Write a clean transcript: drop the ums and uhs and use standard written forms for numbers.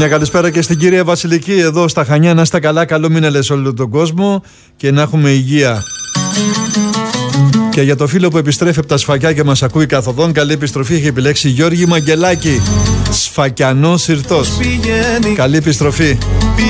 Μια καλησπέρα και στην κυρία Βασιλική εδώ στα Χανιά. Να είστε καλά, καλό μήνα σε όλο τον κόσμο και να έχουμε υγεία. Και για το φίλο που επιστρέφει από τα Σφακιά και μας ακούει καθοδόν, καλή επιστροφή. Έχει επιλέξει Γιώργη Μαγκελάκη, Σφακιανός Συρτός. Καλή επιστροφή.